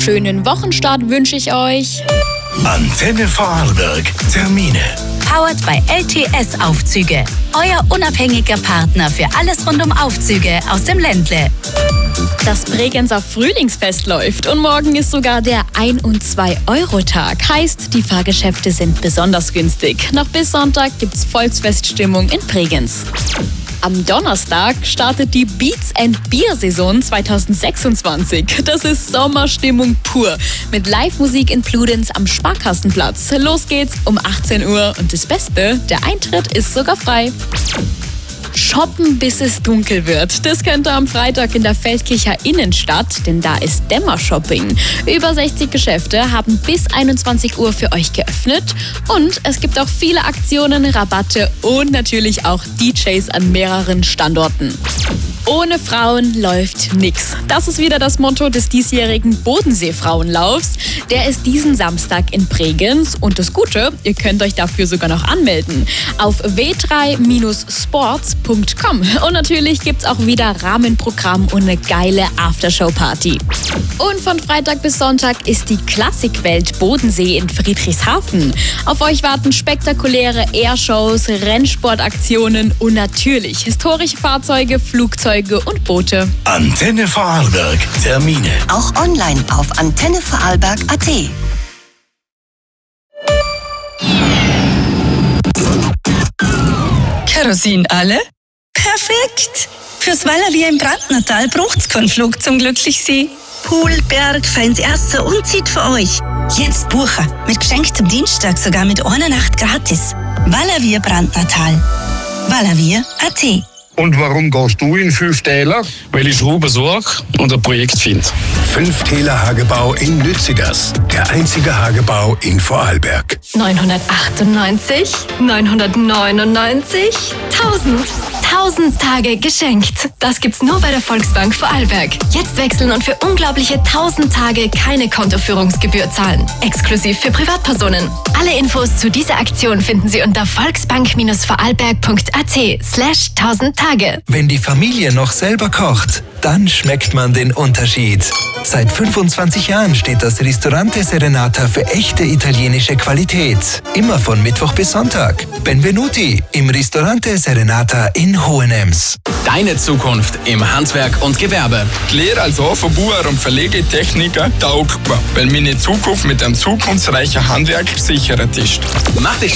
schönen Wochenstart wünsche ich euch. Antenne Vorarlberg. Termine. Powered by LTS Aufzüge. Euer unabhängiger Partner für alles rund um Aufzüge aus dem Ländle. Das Bregenzer Frühlingsfest läuft und morgen ist sogar der 1- und 2-Euro-Tag. Heißt, die Fahrgeschäfte sind besonders günstig. Noch bis Sonntag gibt's Volksfeststimmung in Bregenz. Am Donnerstag startet die Beats & Beer-Saison 2026. Das ist Sommerstimmung pur. Mit Live-Musik in Bludenz am Sparkassenplatz. Los geht's um 18 Uhr und das Beste, der Eintritt ist sogar frei. Shoppen, bis es dunkel wird. Das könnt ihr am Freitag in der Feldkircher Innenstadt, denn da ist Dämmershopping. Über 60 Geschäfte haben bis 21 Uhr für euch geöffnet und es gibt auch viele Aktionen, Rabatte und natürlich auch DJs an mehreren Standorten. Ohne Frauen läuft nix. Das ist wieder das Motto des diesjährigen Bodensee-Frauenlaufs. Der ist diesen Samstag in Bregenz. Und das Gute, ihr könnt euch dafür sogar noch anmelden. Auf w3-sports.com. Und natürlich gibt's auch wieder Rahmenprogramm und eine geile Aftershow-Party. Und von Freitag bis Sonntag ist die Klassikwelt Bodensee in Friedrichshafen. Auf euch warten spektakuläre Airshows, Rennsportaktionen und natürlich historische Fahrzeuge, Flugzeuge und Boote. Antenne Vorarlberg. Termine. Auch online auf antennevorarlberg.at. Kerosin alle? Perfekt! Fürs Valavia im Brandnertal braucht's keinen Flug zum Glücklichsein. Pool, Berg, feins Erster und Zeit für euch. Jetzt buchen. Mit geschenktem Dienstag sogar mit einer Nacht gratis. Valavia Brandnertal. Valavia.at. Und warum gehst du in 5 Täler? Weil ich Ruhe besorge und ein Projekt finde. 5 Täler Hagebau in Lützigers. Der einzige Hagebau in Vorarlberg. 998, 999, 1000. 1000 Tage geschenkt. Das gibt's nur bei der Volksbank Vorarlberg. Jetzt wechseln und für unglaubliche 1000 Tage keine Kontoführungsgebühr zahlen. Exklusiv für Privatpersonen. Alle Infos zu dieser Aktion finden Sie unter volksbank-vorarlberg.at/1000 Tage. Wenn die Familie noch selber kocht, dann schmeckt man den Unterschied. Seit 25 Jahren steht das Ristorante Serenata für echte italienische Qualität. Immer von Mittwoch bis Sonntag. Benvenuti im Ristorante Serenata in Hohenems. Deine Zukunft im Handwerk und Gewerbe. Die Lehre als Ofenbauer und Verlegetechniker taugt mir, weil meine Zukunft mit einem zukunftsreichen Handwerk gesichert ist. Mach dich